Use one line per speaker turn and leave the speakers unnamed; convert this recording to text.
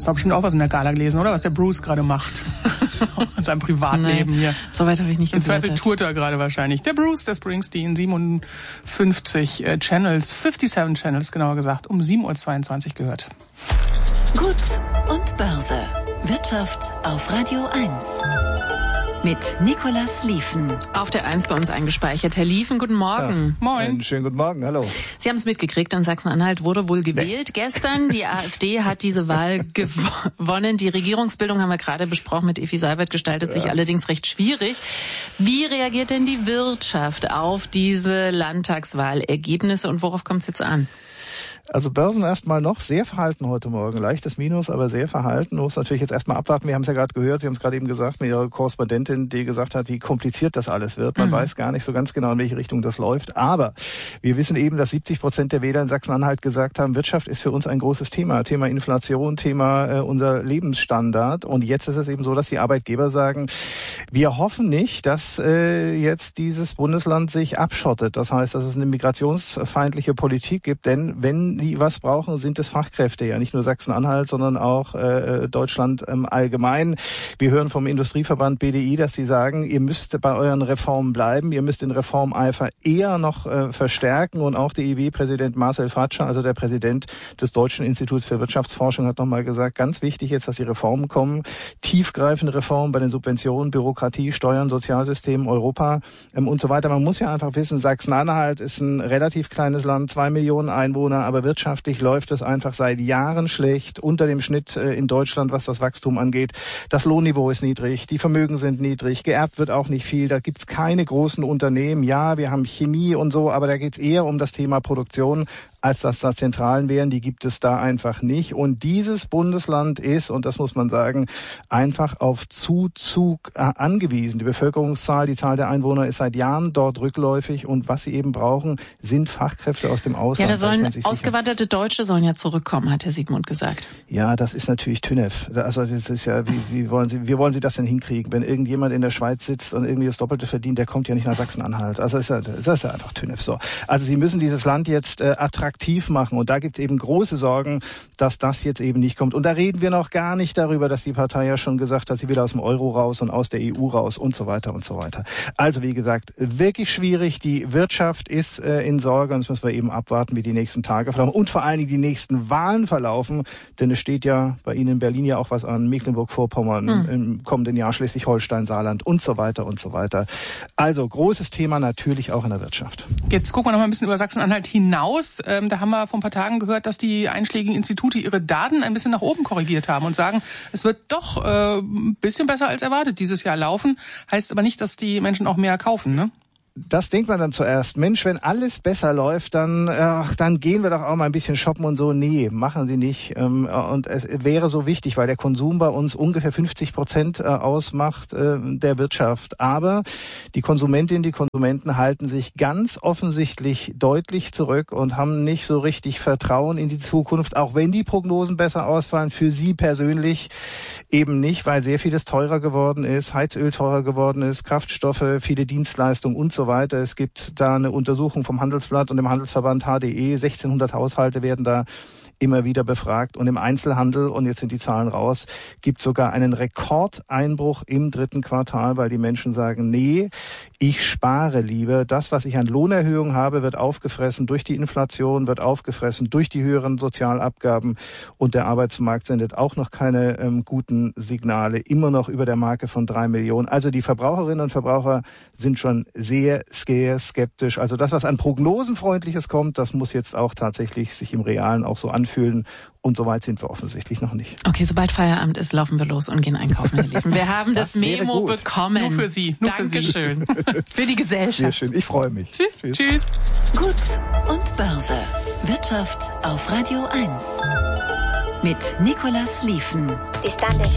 Hast du bestimmt auch was in der Gala gelesen, oder? Was der Bruce gerade macht. In seinem Privatleben hier.
Soweit habe ich nicht geblättert.
Im Zweifel tourt er gerade wahrscheinlich. Der Bruce, der Springsteen, 57 Channels, 57 Channels genauer gesagt, um 7.22 Uhr gehört.
Gut und Börse. Wirtschaft auf Radio 1. Mit Nicolas Lieven.
Auf der 1 bei uns eingespeichert. Herr Lieven, guten Morgen.
Ja, moin.
Einen schönen guten Morgen, hallo.
Sie haben es mitgekriegt, in Sachsen-Anhalt wurde wohl gewählt. Gestern, die AfD hat diese Wahl gewonnen. Die Regierungsbildung haben wir gerade besprochen mit Effi Seibert, gestaltet sich allerdings recht schwierig. Wie reagiert denn die Wirtschaft auf diese Landtagswahlergebnisse und worauf kommt es jetzt an?
Also Börsen erstmal noch sehr verhalten heute Morgen. Leichtes Minus, aber sehr verhalten. Muss natürlich jetzt erstmal abwarten. Wir haben es ja gerade gehört, Sie haben es gerade eben gesagt, mit Ihrer Korrespondentin, die gesagt hat, wie kompliziert das alles wird. Man weiß gar nicht so ganz genau, in welche Richtung das läuft. Aber wir wissen eben, dass 70% der Wähler in Sachsen-Anhalt gesagt haben, Wirtschaft ist für uns ein großes Thema. Thema Inflation, Thema unser Lebensstandard. Und jetzt ist es eben so, dass die Arbeitgeber sagen, wir hoffen nicht, dass jetzt dieses Bundesland sich abschottet. Das heißt, dass es eine migrationsfeindliche Politik gibt. Denn wenn die was brauchen, sind es Fachkräfte. Ja, nicht nur Sachsen-Anhalt, sondern auch Deutschland allgemein. Wir hören vom Industrieverband BDI, dass sie sagen, ihr müsst bei euren Reformen bleiben. Ihr müsst den Reformeifer eher noch verstärken. Und auch der IW-Präsident Marcel Fratscher, also der Präsident des Deutschen Instituts für Wirtschaftsforschung, hat nochmal gesagt, ganz wichtig jetzt, dass die Reformen kommen. Tiefgreifende Reformen bei den Subventionen, Bürokratie, Steuern, Sozialsystemen, Europa und so weiter. Man muss ja einfach wissen, Sachsen-Anhalt ist ein relativ kleines Land, 2 Millionen Einwohner, aber wirtschaftlich läuft es einfach seit Jahren schlecht, unter dem Schnitt in Deutschland, was das Wachstum angeht. Das Lohnniveau ist niedrig, die Vermögen sind niedrig, geerbt wird auch nicht viel, da gibt's keine großen Unternehmen. Ja, wir haben Chemie und so, aber da geht's eher um das Thema Produktion, als dass das Zentralen wären, die gibt es da einfach nicht. Und dieses Bundesland ist, und das muss man sagen, einfach auf Zuzug angewiesen. Die Bevölkerungszahl, die Zahl der Einwohner ist seit Jahren dort rückläufig und was sie eben brauchen, sind Fachkräfte aus dem Ausland.
Ja, da sollen ausgewanderte Deutsche sollen ja zurückkommen, hat Herr Siegmund gesagt.
Ja, das ist natürlich TÜNEF. Also das ist ja, wie wollen Sie das denn hinkriegen? Wenn irgendjemand in der Schweiz sitzt und irgendwie das Doppelte verdient, der kommt ja nicht nach Sachsen-Anhalt. Also das ist ja einfach TÜNEF so. Also Sie müssen dieses Land jetzt attraktiv machen. Und da gibt es eben große Sorgen, dass das jetzt eben nicht kommt. Und da reden wir noch gar nicht darüber, dass die Partei ja schon gesagt hat, sie will aus dem Euro raus und aus der EU raus und so weiter und so weiter. Also wie gesagt, wirklich schwierig. Die Wirtschaft ist in Sorge und jetzt müssen wir eben abwarten, wie die nächsten Tage verlaufen und vor allen Dingen die nächsten Wahlen verlaufen. Denn es steht ja bei Ihnen in Berlin ja auch was an, Mecklenburg-Vorpommern im kommenden Jahr, Schleswig-Holstein, Saarland und so weiter und so weiter. Also großes Thema natürlich auch in der Wirtschaft.
Jetzt gucken wir noch mal ein bisschen über Sachsen-Anhalt hinaus. Da haben wir vor ein paar Tagen gehört, dass die einschlägigen Institute ihre Daten ein bisschen nach oben korrigiert haben und sagen, es wird doch ein bisschen besser als erwartet dieses Jahr laufen. Heißt aber nicht, dass die Menschen auch mehr kaufen, ne?
Das denkt man dann zuerst. Mensch, wenn alles besser läuft, dann gehen wir doch auch mal ein bisschen shoppen und so. Nee, machen Sie nicht. Und es wäre so wichtig, weil der Konsum bei uns ungefähr 50% ausmacht der Wirtschaft. Aber die Konsumentinnen, die Konsumenten halten sich ganz offensichtlich deutlich zurück und haben nicht so richtig Vertrauen in die Zukunft, auch wenn die Prognosen besser ausfallen. Für Sie persönlich eben nicht, weil sehr vieles teurer geworden ist, Heizöl teurer geworden ist, Kraftstoffe, viele Dienstleistungen und so weiter. Es gibt da eine Untersuchung vom Handelsblatt und dem Handelsverband HDE. 1600 Haushalte werden da immer wieder befragt. Und im Einzelhandel, und jetzt sind die Zahlen raus, gibt sogar einen Rekordeinbruch im 3. Quartal, weil die Menschen sagen, nee, ich spare lieber. Das, was ich an Lohnerhöhung habe, wird aufgefressen durch die Inflation, wird aufgefressen durch die höheren Sozialabgaben. Und der Arbeitsmarkt sendet auch noch keine guten Signale, immer noch über der Marke von 3 Millionen. Also die Verbraucherinnen und Verbraucher sind schon sehr skeptisch. Also das, was an Prognosenfreundliches kommt, das muss jetzt auch tatsächlich sich im Realen auch so anfühlen. Und so weit sind wir offensichtlich noch nicht.
Okay, sobald Feierabend ist, laufen wir los und gehen einkaufen, Herr Lieven. Wir haben das Memo bekommen.
Nur für Sie.
Dankeschön. Für die Gesellschaft.
Sehr schön, ich freue mich.
Tschüss. Tschüss.
Gut und Börse. Wirtschaft auf Radio 1. Mit Nicolas Lieven.